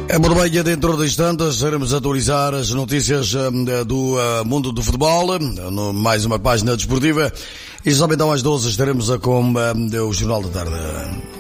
É muito bem, dentro de instantes estaremos a atualizar as notícias do mundo do futebol, mais uma página desportiva, e somente então às 12 estaremos com o Jornal da Tarde.